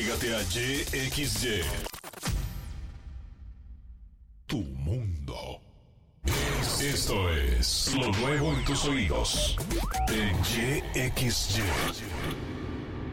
Entrégate a YXY. Tu mundo. Esto es lo nuevo en tus oídos. En YXY.